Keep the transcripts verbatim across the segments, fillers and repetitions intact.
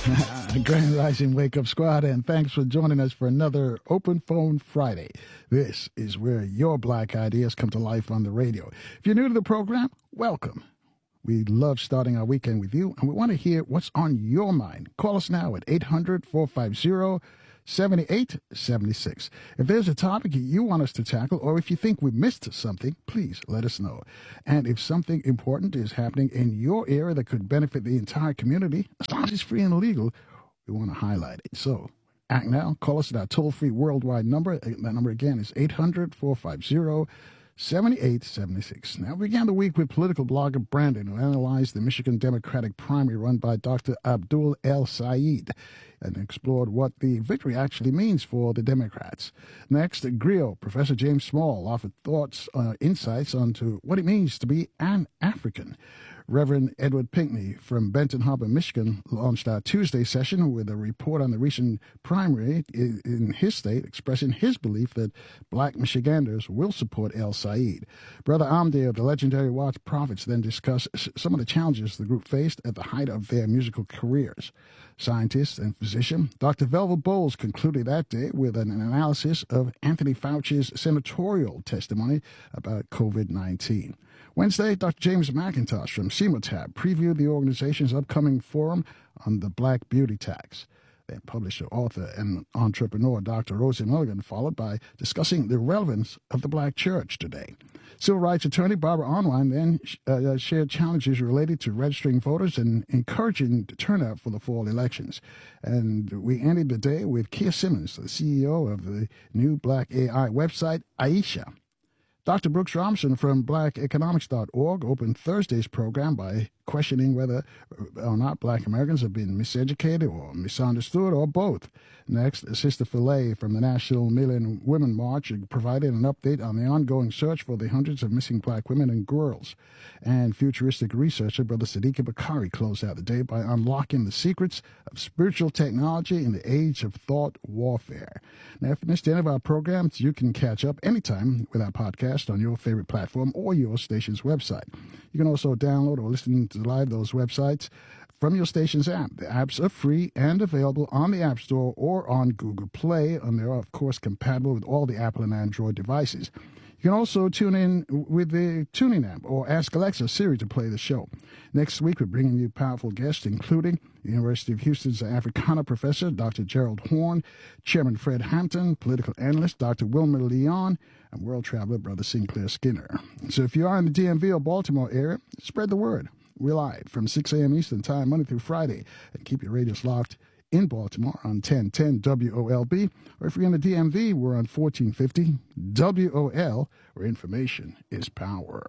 Grand Rising Wake Up Squad, and thanks for joining us for another Open Phone Friday. This is where your black ideas come to life on the radio. If you're new to the program, welcome. We love starting our weekend with you, and we want to hear what's on your mind. Call us now at eight hundred, four five zero, seven eight seven six. If there's a topic you want us to tackle, or if you think we missed something, please let us know. And if something important is happening in your area that could benefit the entire community, as long as it's free and legal, we want to highlight it. So act now. Call us at our toll-free worldwide number. That number again is eight hundred, four five zero, seven eight seven six. Now, we began the week with political blogger Brandon, who analyzed the Michigan Democratic primary run by Doctor Abdul El-Sayed and explored what the victory actually means for the Democrats. Next, Griot, Professor James Small, offered thoughts, uh, insights onto what it means to be an African. Reverend Edward Pinkney from Benton Harbor, Michigan, launched our Tuesday session with a report on the recent primary in his state, expressing his belief that black Michiganders will support El-Sayed. Brother Amde of the legendary Watts Prophets then discussed some of the challenges the group faced at the height of their musical careers. Scientist and physician Doctor Velva Bowles concluded that day with an analysis of Anthony Fauci's senatorial testimony about COVID nineteen. Wednesday, Doctor James McIntosh from CEMOTAB previewed the organization's upcoming forum on the Black Beauty Tax. Then publisher, author, and entrepreneur Doctor Rosie Mulligan followed by discussing the relevance of the black church today. Civil rights attorney Barbara Online then uh, shared challenges related to registering voters and encouraging the turnout for the fall elections. And we ended the day with Kia Simmons, the C E O of the new black A I website, Aisha. Doctor Brooks Robinson from black economics dot org opened Thursday's program by questioning whether or not black Americans have been miseducated or misunderstood or both. Next, Sister Filet from the National Million Women March provided an update on the ongoing search for the hundreds of missing black women and girls. And futuristic researcher Brother Sadiq Bakari closed out the day by unlocking the secrets of spiritual technology in the age of thought warfare. Now, if you missed any of our programs, you can catch up anytime with our podcast on your favorite platform or your station's website. You can also download or listen to live those websites from your station's app. The apps are free and available on the App Store or on Google Play, and they are, of course, compatible with all the Apple and Android devices. You can also tune in with the TuneIn app or ask Alexa or Siri to play the show. Next week, we're bringing you powerful guests, including the University of Houston's Africana professor, Doctor Gerald Horn, Chairman Fred Hampton, political analyst, Doctor Wilmer Leon, and world traveler, Brother Sinclair Skinner. So if you are in the D M V or Baltimore area, spread the word. We're live from six a.m. Eastern Time, Monday through Friday. And keep your radios locked in Baltimore on ten ten W O L B. Or if you're in the D M V, we're on fourteen fifty W O L, where information is power.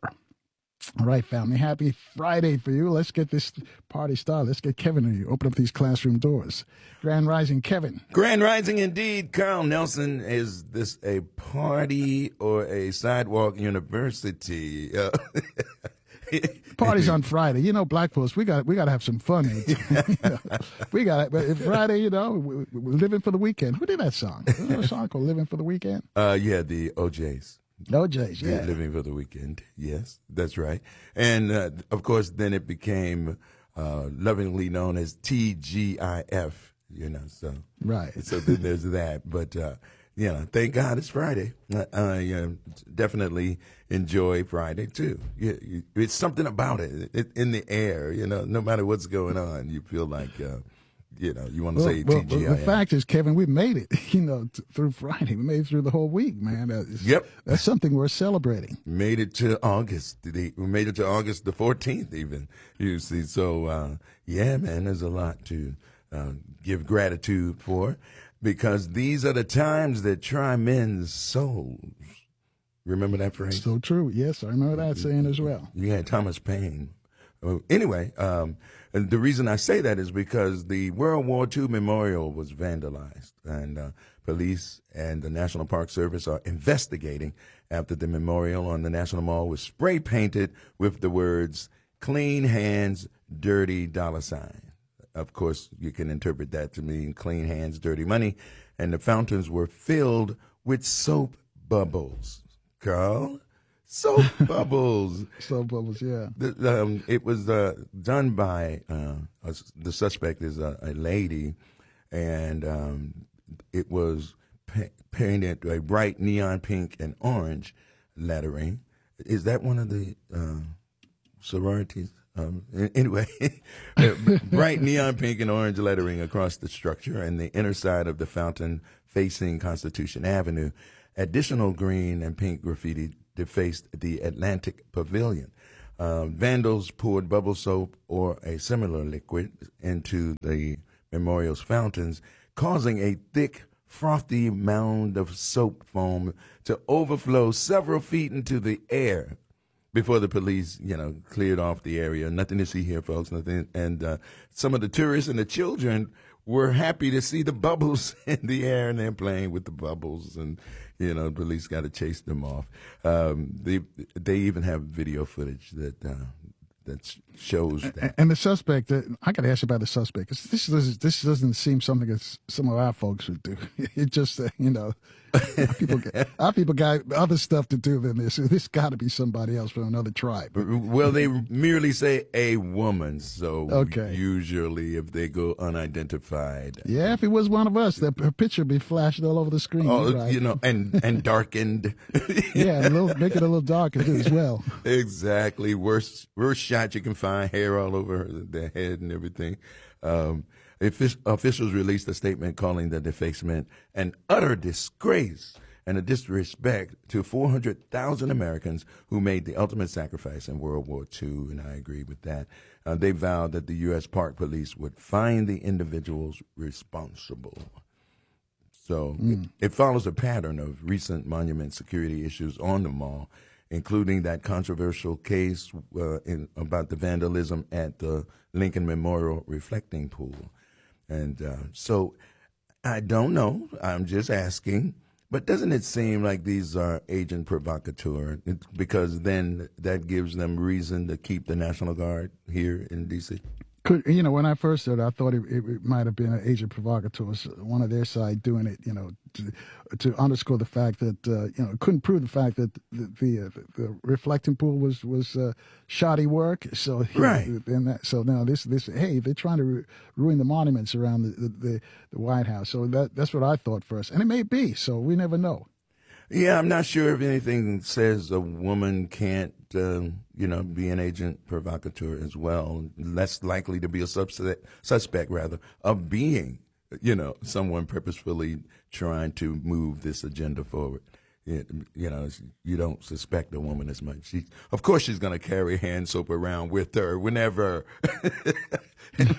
All right, family. Happy Friday for you. Let's get this party started. Let's get Kevin and you. Open up these classroom doors. Grand Rising, Kevin. Grand Rising indeed. Carl Nelson, is this a party or a sidewalk university? Uh, Party's on Friday. You know, black folks, we got we got to have some fun. You know, we got it. Friday, you know, we, we're living for the weekend. Who did that song? Was there a song called "Living for the Weekend"? Uh, yeah, the O Js. O Js, yeah. Living for the Weekend. Yes, that's right. And uh, of course, then it became uh, lovingly known as T G I F. You know, so right. So then there's that. But uh, you know, thank God it's Friday. Uh, I uh, definitely enjoy Friday too. You, you, it's something about it. it in the air. You know, no matter what's going on, you feel like. Uh, You know, you want to well, say well, T G I F. Well, the fact is, Kevin, we made it, you know, t- through Friday. We made it through the whole week, man. That's, yep. That's something worth celebrating. Made it to August. We made it to August the fourteenth even, you see. So, uh, yeah, man, there's a lot to uh, give gratitude for because these are the times that try men's souls. Remember that phrase? So true. Yes, I remember that saying as well. You had Thomas Paine. Uh, anyway, um, and the reason I say that is because the World War Two memorial was vandalized, and uh, police and the National Park Service are investigating after the memorial on the National Mall was spray painted with the words "Clean Hands, Dirty Dollar Sign." Of course, you can interpret that to mean clean hands, dirty money, and the fountains were filled with soap bubbles. Carl? Soap bubbles. Soap bubbles, yeah. The, um, it was uh, done by uh, a, the suspect is a, a lady, and um, it was pa- painted a bright neon pink and orange lettering. Is that one of the uh, sororities? Um, anyway, bright neon pink and orange lettering across the structure and the inner side of the fountain facing Constitution Avenue. Additional green and pink graffiti defaced the Atlantic Pavilion. Uh, vandals poured bubble soap or a similar liquid into the memorial's fountains, causing a thick, frothy mound of soap foam to overflow several feet into the air before the police, you know, cleared off the area. Nothing to see here, folks, nothing. And uh, some of the tourists and the children were happy to see the bubbles in the air, and they're playing with the bubbles, and, you know, police got to chase them off. Um, they they even have video footage that uh, that shows that. And the suspect, uh, I got to ask you about the suspect. 'Cause this doesn't, this doesn't seem something that some of our folks would do. It just, uh, you know, our people, get, our people got other stuff to do than this. This got to be somebody else from another tribe. Well, they merely say a woman, so okay. Usually if they go unidentified. Yeah, if it was one of us, that her picture would be flashed all over the screen. Oh, right? you know, and, and darkened. Yeah, a little, make it a little darker too as well. Exactly. Worst, worst shot you can find, hair all over their head and everything. Um, Officials released a statement calling the defacement an utter disgrace and a disrespect to four hundred thousand Americans who made the ultimate sacrifice in World War Two, and I agree with that. Uh, they vowed that the U S Park Police would find the individuals responsible. So mm. it, it follows a pattern of recent monument security issues on the mall, including that controversial case uh, in, about the vandalism at the Lincoln Memorial Reflecting Pool. And uh, so I don't know. I'm just asking. But doesn't it seem like these are agent provocateur? Because then that gives them reason to keep the National Guard here in D C? Could, you know, when I first heard it, I thought it, it, it might have been an agent provocateur, one of their side doing it, you know, to, to underscore the fact that, uh, you know, couldn't prove the fact that the the, uh, the reflecting pool was was uh, shoddy work. So right. And that, so now this this hey, they're trying to ru- ruin the monuments around the, the the White House. So that that's what I thought first, and it may be. So we never know. Yeah, I'm not sure if anything says a woman can't, uh, you know, be an agent provocateur as well. Less likely to be a suspect, suspect rather, of being, you know, someone purposefully trying to move this agenda forward. You, you know, you don't suspect a woman as much. She, of course, she's going to carry hand soap around with her whenever, and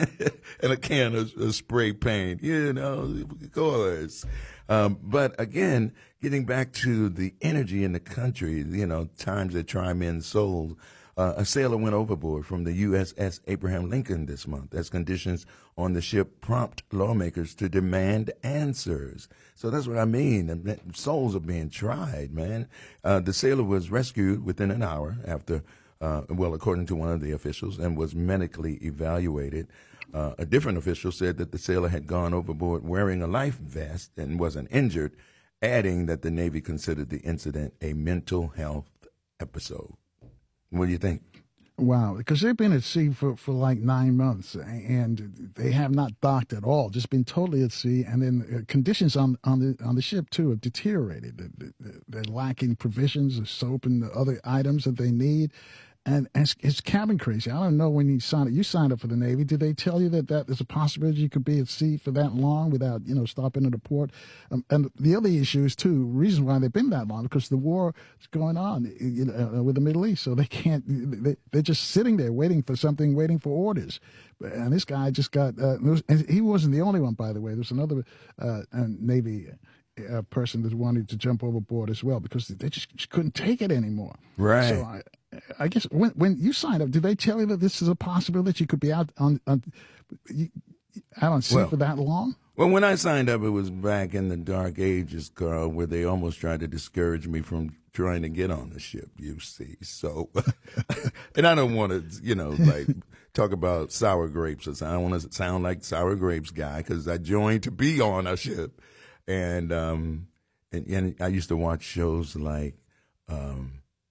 a can of, of spray paint. You know, of course. Um, but again, getting back to the energy in the country, you know, times that try men's souls. Uh, a sailor went overboard from the U S S Abraham Lincoln this month as conditions on the ship prompt lawmakers to demand answers. So that's what I mean. Souls are being tried, man. Uh, the sailor was rescued within an hour after, uh, well, according to one of the officials, and was medically evaluated. Uh, a different official said that the sailor had gone overboard wearing a life vest and wasn't injured, adding that the Navy considered the incident a mental health episode. What do you think? Wow, because they've been at sea for, for like nine months, and they have not docked at all, just been totally at sea. And then conditions on on the on the ship, too, have deteriorated. They're lacking provisions of soap and the other items that they need. And it's, it's cabin crazy. I don't know when you signed up. You signed up for the Navy. Did they tell you that, that there's a possibility you could be at sea for that long without, you know, stopping at a port? Um, and the other issue is, too, reason why they've been that long, because the war is going on, you know, with the Middle East. So they can't, they, they're just sitting there waiting for something, waiting for orders. And this guy just got, uh, and he wasn't the only one, by the way. There's another uh, Navy uh, person that wanted to jump overboard as well because they just, just couldn't take it anymore. Right. So I, I guess when when you signed up, did they tell you that this is a possibility that you could be out on, on you, out on sea well, for that long? Well, when I signed up, it was back in the dark ages, Carl, where they almost tried to discourage me from trying to get on the ship, you see. So, and I don't want to, you know, like talk about sour grapes. I don't want to sound like sour grapes guy because I joined to be on a ship. And, um, and, and I used to watch shows like, um,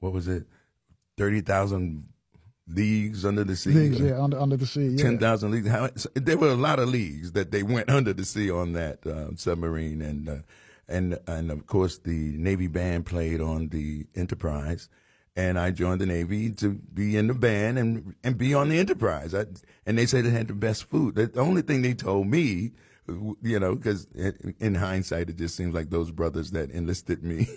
what was it, thirty thousand leagues under the sea? Leagues, yeah, under, under the sea, yeah. ten thousand leagues. How, there were a lot of leagues that they went under the sea on that uh, submarine. And, uh, and, and, of course, the Navy band played on the Enterprise. And I joined the Navy to be in the band and, and be on the Enterprise. I, and they said it had the best food. The only thing they told me, you know, because in hindsight, it just seems like those brothers that enlisted me,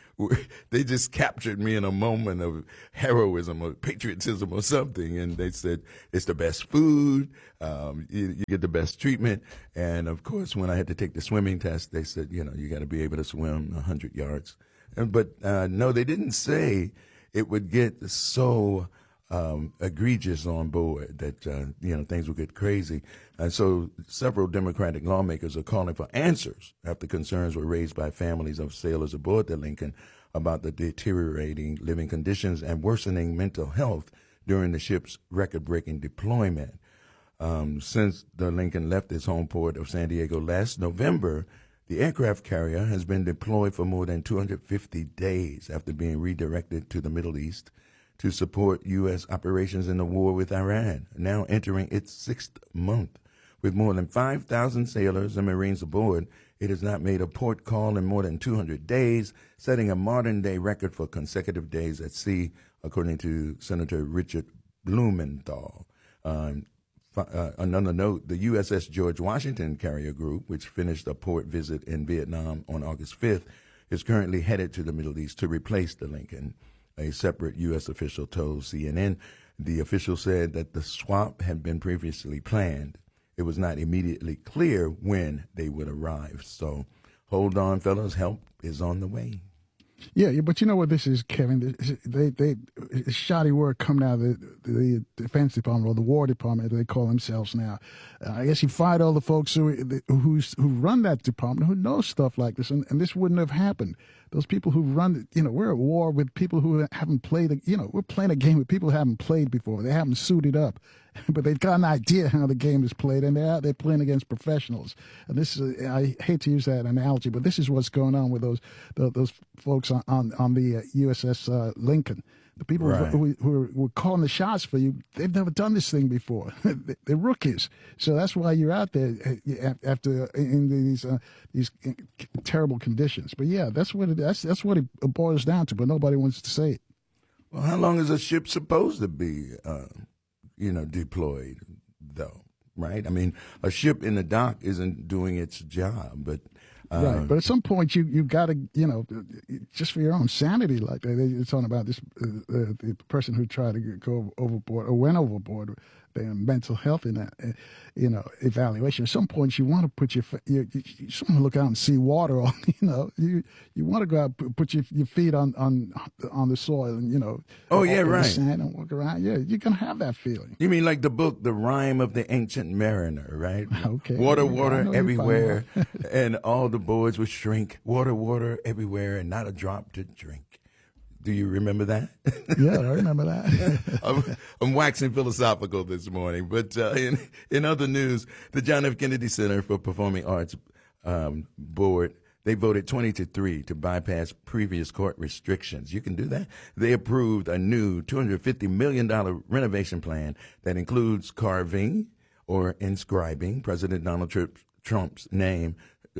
they just captured me in a moment of heroism or patriotism or something. And they said, it's the best food, um, you, you get the best treatment. And, of course, when I had to take the swimming test, they said, you know, you got to be able to swim one hundred yards. And, but, uh, no, they didn't say it would get so um, egregious on board that, uh, you know, things would get crazy. And so several Democratic lawmakers are calling for answers after concerns were raised by families of sailors aboard the Lincoln about the deteriorating living conditions and worsening mental health during the ship's record-breaking deployment. Um, since the Lincoln left its home port of San Diego last November, the aircraft carrier has been deployed for more than two hundred fifty days after being redirected to the Middle East to support U S operations in the war with Iran, now entering its sixth month. With more than five thousand sailors and Marines aboard, it has not made a port call in more than two hundred days, setting a modern-day record for consecutive days at sea, according to Senator Richard Blumenthal. Um, Uh, another note, the U S S George Washington Carrier Group, which finished a port visit in Vietnam on August fifth, is currently headed to the Middle East to replace the Lincoln. A separate U S official told C N N. The official said that the swap had been previously planned. It was not immediately clear when they would arrive. So hold on, fellas. Help is on the way. Yeah, yeah, but you know what this is, Kevin? They, they, it's shoddy word coming out of the, the Defense Department or the War Department, they call themselves now. Uh, I guess you fired all the folks who who's, who run that department who know stuff like this, and, and this wouldn't have happened. Those people who run, you know, we're at war with people who haven't played, a, you know, we're playing a game with people who haven't played before. They haven't suited up, but they've got an idea how the game is played, and they're out there playing against professionals. And this is, I hate to use that analogy, but this is what's going on with those those, those folks on, on, on the uh, U S S uh, Lincoln. The people right. who, who, who are calling the shots for you, they've never done this thing before. They're rookies. So that's why you're out there after in these uh, these terrible conditions. But yeah, that's what it, that's that's what it boils down to. But nobody wants to say it. Well, how long is a ship supposed to be, uh, you know, deployed, though? Right? I mean, a ship in the dock isn't doing its job, but. Uh, right, but at some point you you got to, you know, just for your own sanity, like they, they're talking about this, uh, uh, the person who tried to go overboard or went overboard, their mental health in that, uh, you know, evaluation. At some point you want to put your, you, you, you just want to look out and see water, or, you know, you you want to go out, put your, your feet on, on on the soil and, you know, oh yeah, right, the sand and walk around. Yeah, you're gonna have that feeling. You mean like the book, The Rime of the Ancient Mariner, right? Okay. Water, water everywhere, and all the boards would shrink. Water, water everywhere, and not a drop to drink. Do you remember that? Yeah, I remember that. I'm, I'm waxing philosophical this morning, but uh, in in other news, the John F. Kennedy Center for Performing Arts um, board, they voted twenty to three to bypass previous court restrictions. You can do that. They approved a new two hundred fifty million dollars renovation plan that includes carving or inscribing President Donald Trump's name.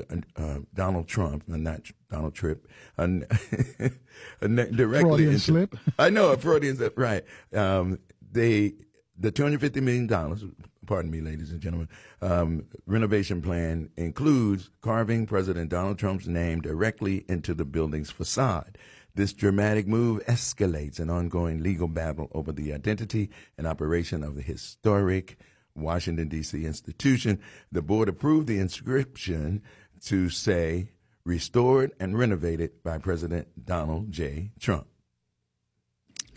Uh, Donald Trump, and not Donald Tripp, uh, directly Freudian into, slip. I know a Freudian slip, right? Um, they the two hundred fifty million dollars. Pardon me, ladies and gentlemen. Um, renovation plan includes carving President Donald Trump's name directly into the building's facade. This dramatic move escalates an ongoing legal battle over the identity and operation of the historic Washington, D C institution. The board approved the inscription to say restored and renovated by President Donald J. Trump.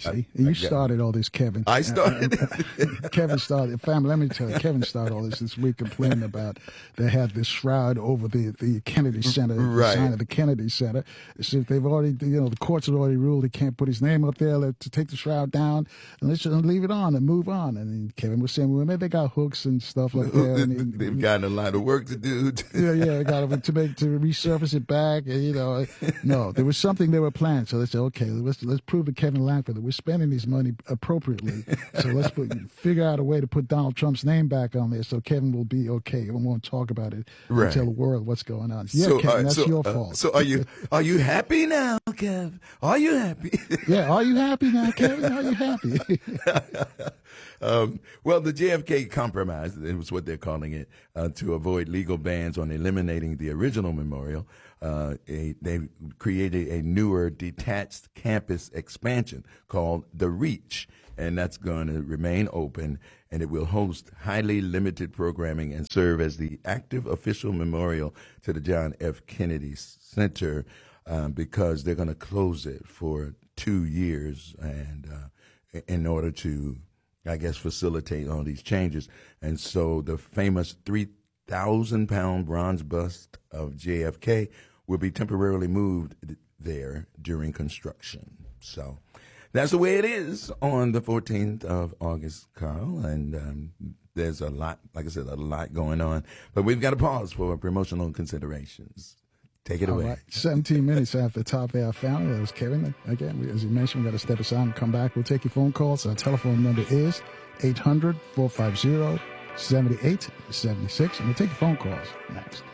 See, I, you I started all this, Kevin. I started. Kevin started. Family, let me tell you, Kevin started all this this week complaining about they had this shroud over the, the Kennedy Center, Right. the sign of the Kennedy Center. So they've already, you know, the courts have already ruled he can't put his name up there. Let to take the shroud down and let's just leave it on and move on. And then Kevin was saying, well, maybe they got hooks and stuff like that. And They've got a lot of work to do. yeah, yeah, they got to, to make to resurface it back. And, you know, no, there was something they were planning. So they said, okay, let's let's prove to Kevin Lankford that we're spending this money appropriately. So let's put, figure out a way to put Donald Trump's name back on there so Kevin will be okay. We won't talk about it Right. and tell the world what's going on. Yeah, so, Kevin, uh, that's so, your uh, fault. so are you are you happy now, Kev? Are you happy? Yeah, are you happy now, Kevin? Are you happy? um, well, the J F K Compromise, it was what they're calling it, uh, to avoid legal bans on eliminating the original memorial. Uh, a, they created a newer detached campus expansion called the Reach, and that's going to remain open, and it will host highly limited programming and serve as the active official memorial to the John F. Kennedy Center, um, because they're going to close it for two years and uh, in order to, I guess, facilitate all these changes. And so the famous three thousand pound bronze bust of J F K will be temporarily moved there during construction. So that's the way it is on the fourteenth of August, Carl. And um, there's a lot, like I said, a lot going on. But we've got to pause for promotional considerations. Take it All away. right. seventeen minutes after the top of our family. That was Kevin. Again, we, as you mentioned, we got to step aside and come back. We'll take your phone calls. Our telephone number is eight hundred, four five zero, seven eight seven six. And we'll take your phone calls next.